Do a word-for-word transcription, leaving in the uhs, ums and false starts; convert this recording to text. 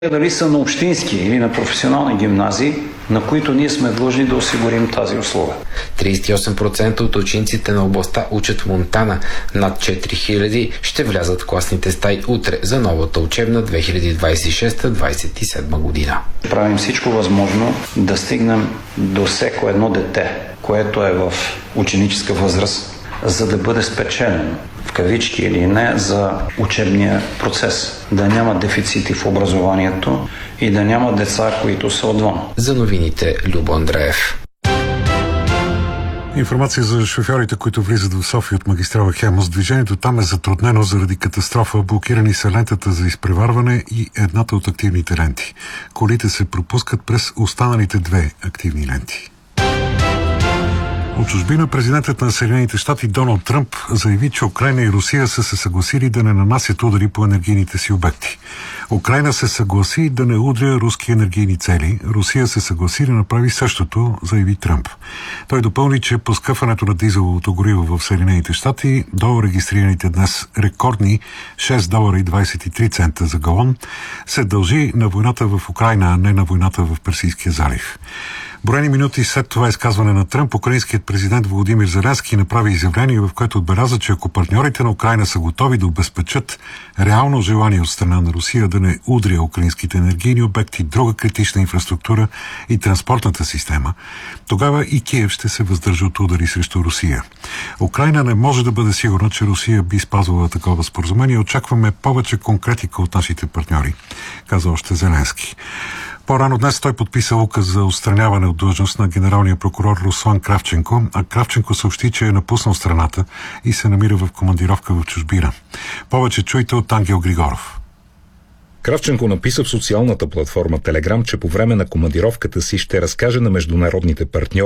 Дали са на общински или на професионални гимназии, на които ние сме длъжни да осигурим тази услуга. тридесет и осем процента от учениците на областта учат в Монтана. Над четири хиляди ще влязат в класните стаи утре за новата учебна две хиляди двадесет и шеста двадесет и седма година. Правим всичко възможно да стигнем до всяко едно дете, което е в ученическа възраст, за да бъде спечелено, в кавички или не, за учебния процес. Да няма дефицити в образованието и да няма деца, които са отвън. За новините Любо Андреев. Информация за шофьорите, които влизат в София от магистрала Хемус. Движението там е затруднено заради катастрофа. Блокирани са лентата за изпреварване и едната от активните ленти. Колите се пропускат през останалите две активни ленти. От чужбина президентът на Съединените щати Доналд Тръмп заяви, че Украйна и Русия са се съгласили да не нанасят удари по енергийните си обекти. Украйна се съгласи да не удря руски енергийни цели. Русия се съгласи да направи същото, заяви Тръмп. Той допълни, че поскъпването на дизеловото гориво в Съединените щати до регистрираните днес рекордни шест долара и двадесет и три цента за галон се дължи на войната в Украйна, а не на войната в Персийския залив. Броени минути след това изказване на Тръмп, украинският президент Володимир Зеленски направи изявление, в което отбеляза, че ако партньорите на Украйна са готови да обезпечат реално желание от страна на Русия да не удря украинските енергийни обекти, друга критична инфраструктура и транспортната система, тогава и Киев ще се въздържа от удари срещу Русия. Украйна не може да бъде сигурна, че Русия би спазвала такова споразумение. Очакваме повече конкретика от нашите партньори, каза още Зеленски. По-рано днес той подписа указ за отстраняване от длъжност на генералния прокурор Руслан Кравченко, а Кравченко съобщи, че е напуснал страната и се намира в командировка в чужбина. Повече чуйте от Ангел Григоров. Кравченко написа в социалната платформа Телеграм, че по време на командировката си ще разкаже на международните партньори